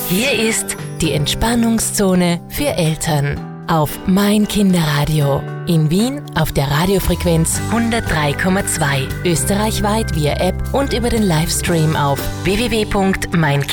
Hier ist die Entspannungszone für Eltern auf Mein Kinderradio. In Wien auf der Radiofrequenz 103,2. Österreichweit via App und über den Livestream auf www.meinkinderradio.at.